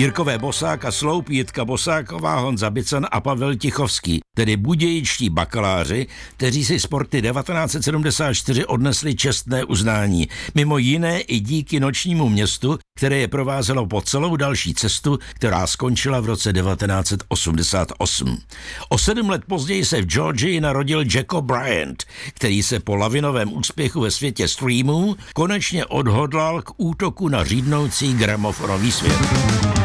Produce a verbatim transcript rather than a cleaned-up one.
Jirkové Bosák a Sloup, Jitka Bosáková, Honza Bican a Pavel Tichovský, tedy budějičtí bakaláři, kteří si sporty devatenáct set sedmdesát čtyři odnesli čestné uznání. Mimo jiné i díky Nočnímu městu, které je provázelo po celou další cestu, která skončila v roce devatenáct set osmdesát osm. O sedm let později se v Georgii narodil Jacob Bryant, který se po lavinovém úspěchu ve světě streamů konečně odhodlal k útoku na řídnoucí gramofonový svět.